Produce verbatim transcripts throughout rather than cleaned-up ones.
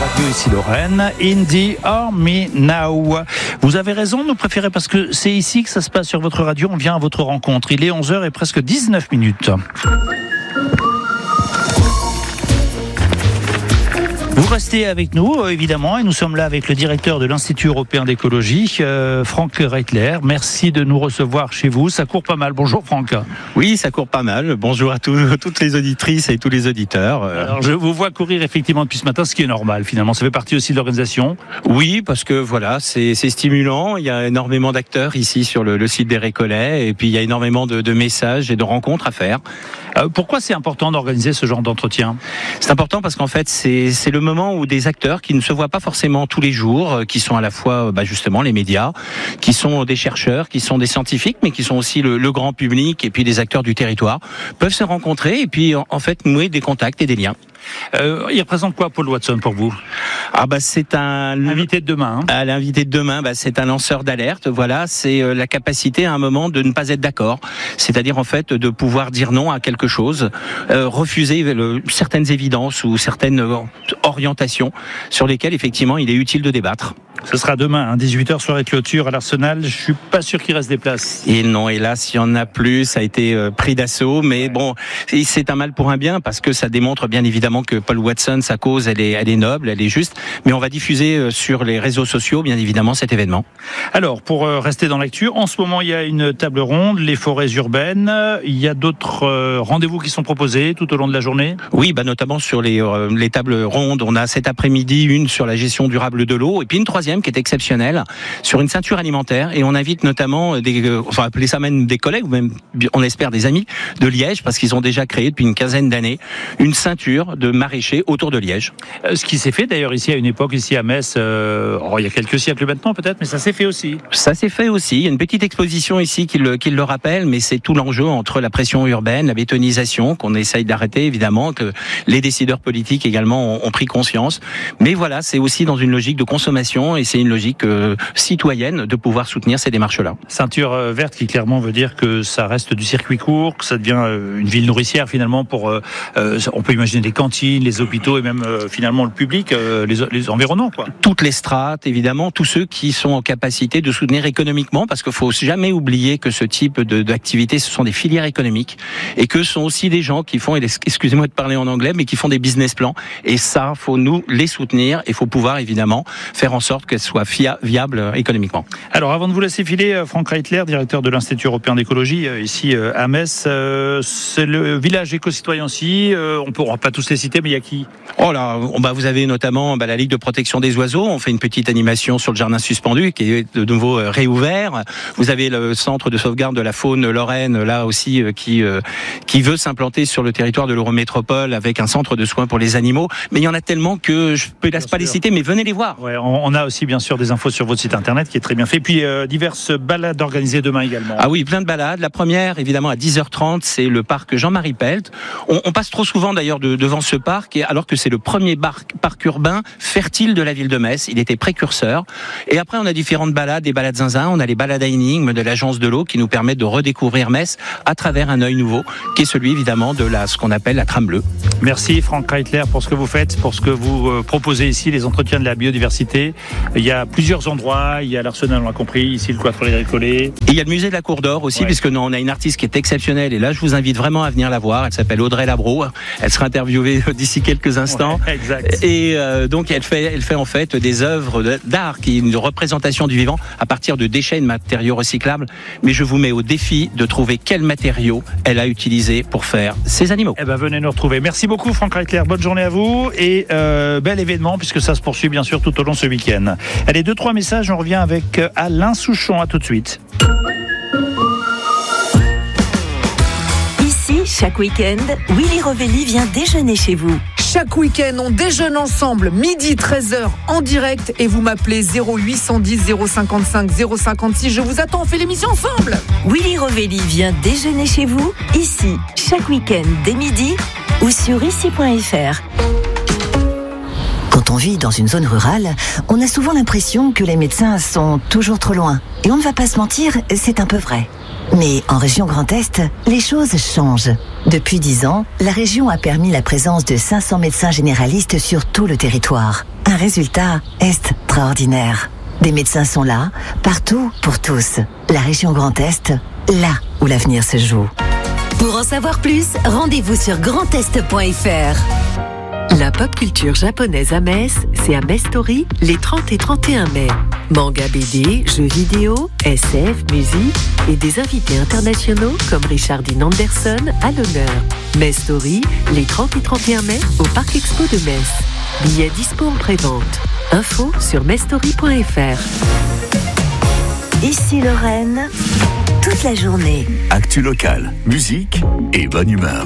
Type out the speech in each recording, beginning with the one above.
radio, ici Lorraine. In the Army Now. Vous avez raison de nous préférer parce que c'est ici que ça se passe sur votre radio. On vient à votre rencontre. Il est onze heures et presque dix-neuf minutes. Vous restez avec nous, évidemment, et nous sommes là avec le directeur de l'Institut européen d'écologie, euh, Franck Reitler. Merci de nous recevoir chez vous. Ça court pas mal. Bonjour Franck. Oui, ça court pas mal. Bonjour à tous, toutes les auditrices et tous les auditeurs. Alors, je vous vois courir effectivement depuis ce matin, ce qui est normal finalement. Ça fait partie aussi de l'organisation. Oui, parce que voilà, c'est, c'est stimulant. Il y a énormément d'acteurs ici sur le, le site des Récollets, et puis il y a énormément de, de messages et de rencontres à faire. Euh, pourquoi c'est important d'organiser ce genre d'entretien ? C'est important parce qu'en fait, c'est, c'est le moment où des acteurs qui ne se voient pas forcément tous les jours, qui sont à la fois bah, justement les médias, qui sont des chercheurs, qui sont des scientifiques, mais qui sont aussi le, le grand public et puis des acteurs du territoire, peuvent se rencontrer et puis en, en fait nouer des contacts et des liens. Euh, il représente quoi Paul Watson pour vous ? Ah bah c'est un invité de demain. Hein. Ah, l'invité de demain, bah c'est un lanceur d'alerte. Voilà, c'est euh, la capacité à un moment de ne pas être d'accord, c'est-à-dire en fait de pouvoir dire non à quelque chose, euh, refuser le, certaines évidences ou certaines euh, orientations sur lesquelles effectivement il est utile de débattre. Ce sera demain, hein, dix-huit heures, soirée de clôture à l'Arsenal. Je suis pas sûr qu'il reste des places. Et non, hélas, il y en a plus. Ça a été euh, pris d'assaut, mais bon, c'est un mal pour un bien parce que ça démontre bien évidemment que Paul Watson, sa cause, elle est, elle est noble, elle est juste. Mais on va diffuser sur les réseaux sociaux, bien évidemment, cet événement. Alors, pour rester dans l'actu, en ce moment, il y a une table ronde, les forêts urbaines. Il y a d'autres rendez-vous qui sont proposés tout au long de la journée. Oui, bah notamment sur les, euh, les tables rondes. On a cet après-midi une sur la gestion durable de l'eau, et puis une troisième qui est exceptionnelle sur une ceinture alimentaire. Et on invite notamment des, euh, enfin appeler ça même des collègues, ou même on espère des amis de Liège, parce qu'ils ont déjà créé depuis une quinzaine d'années une ceinture de maraîchers autour de Liège. Euh, ce qui s'est fait d'ailleurs ici à une époque, ici à Metz, euh, oh, il y a quelques siècles maintenant peut-être, mais ça s'est fait aussi. Ça s'est fait aussi. Il y a une petite exposition ici qui le, qui le rappelle, mais c'est tout l'enjeu entre la pression urbaine, la bétonisation qu'on essaye d'arrêter évidemment, que les décideurs politiques également ont, ont pris conscience. Mais voilà, c'est aussi dans une logique de consommation et c'est une logique euh, citoyenne de pouvoir soutenir ces démarches-là. Ceinture euh, verte qui clairement veut dire que ça reste du circuit court, que ça devient euh, une ville nourricière finalement pour, euh, euh, on peut imaginer les cantines, les hôpitaux et même euh, finalement le public, euh, les, les environnants quoi. Toutes les strates évidemment, tous ceux qui sont en capacité de soutenir économiquement, parce qu'il faut jamais oublier que ce type de, d'activité, ce sont des filières économiques et que ce sont aussi des gens qui font, excusez-moi de parler en anglais, mais qui font des business plans et ça, faut nous les soutenir et faut pouvoir évidemment faire en sorte qu'elles soient fia- viables économiquement. Alors avant de vous laisser filer, Franck Reitler, directeur de l'Institut européen d'écologie ici à Metz, euh, c'est le village éco-citoyen aussi, euh, on ne pourra pas tous les citer, mais il y a qui ? Oh là, on, bah vous avez notamment bah, la Ligue de protection des oiseaux, on fait une petite animation sur le jardin suspendu qui est de nouveau euh, réouvert. Vous avez le centre de sauvegarde de la faune Lorraine, là aussi, euh, qui, euh, qui veut s'implanter sur le territoire de l'Eurométropole avec un centre de soins pour les animaux. Mais il y en a tellement que je ne peux pas les citer, mais venez les voir. Ouais, on, on a aussi bien sûr des infos sur votre site internet qui est très bien fait. Puis euh, diverses balades organisées demain également. Ah oui, plein de balades. La première, évidemment, à dix heures trente, c'est le parc Jean-Marie Pelt. On, on passe trop souvent d'ailleurs de, devant ce parc, alors que c'est le premier bar, parc urbain fertile de la ville de Metz. Il était précurseur. Et après, on a différentes balades, des balades zinzin. On a les balades à énigmes de l'agence de l'eau qui nous permettent de redécouvrir Metz à travers un œil nouveau, qui est celui évidemment de la, ce qu'on appelle la trame bleue. Merci Franck Reitler pour ce que vous faites, pour ce que vous euh, proposez ici, les entretiens de la biodiversité. Il y a plusieurs endroits, il y a l'Arsenal, on l'a compris, ici le Cloître des Récollets. Et il y a le musée de la Cour d'Or aussi, ouais. Puisque nous, on a une artiste qui est exceptionnelle et là je vous invite vraiment à venir la voir. Elle s'appelle Audrey Labro, elle sera interviewée d'ici quelques instants. Ouais, exact. Et euh, donc elle fait, elle fait en fait des œuvres d'art qui est une représentation du vivant à partir de déchets et de matériaux recyclables. Mais je vous mets au défi de trouver quels matériaux elle a utilisé pour faire ces animaux. Eh ben venez nous retrouver. Merci beaucoup Franck Reitler, bonne journée à vous et euh, bel événement puisque ça se poursuit bien sûr tout au long de ce week-end. Allez, deux trois messages, on revient avec Alain Souchon, à tout de suite. Ici, chaque week-end, Willy Rovelli vient déjeuner chez vous. Chaque week-end, on déjeune ensemble, midi treize heures en direct et vous m'appelez zéro huit cent dix zéro cinquante-cinq zéro cinquante-six. Je vous attends, on fait l'émission ensemble. Willy Rovelli vient déjeuner chez vous, ici, chaque week-end dès midi ou sur ici point f r. Quand on vit dans une zone rurale, on a souvent l'impression que les médecins sont toujours trop loin. Et on ne va pas se mentir, c'est un peu vrai. Mais en région Grand Est, les choses changent. Depuis dix ans, la région a permis la présence de cinq cents médecins généralistes sur tout le territoire. Un résultat extraordinaire. Des médecins sont là, partout, pour tous. La région Grand Est, là où l'avenir se joue. Pour en savoir plus, rendez-vous sur grand est point f r. La pop culture japonaise à Metz, c'est à Metz Story les trente et trente et un mai. Manga, B D, jeux vidéo, S F, musique et des invités internationaux comme Richard Dean Anderson à l'honneur. Metz Story les trente et trente et un mai au Parc Expo de Metz. Billets dispo en pré-vente. Info sur metz story point f r. Ici Lorraine, toute la journée. Actu locale, musique et bonne humeur.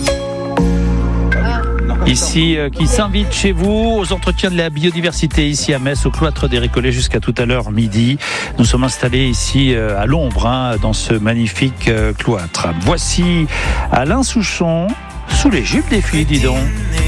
Ici, euh, qui s'invite chez vous aux entretiens de la biodiversité ici à Metz, au cloître des Récollets jusqu'à tout à l'heure midi. Nous sommes installés ici euh, à l'ombre, hein, dans ce magnifique euh, cloître. Voici Alain Souchon, sous les jupes des filles, dis donc.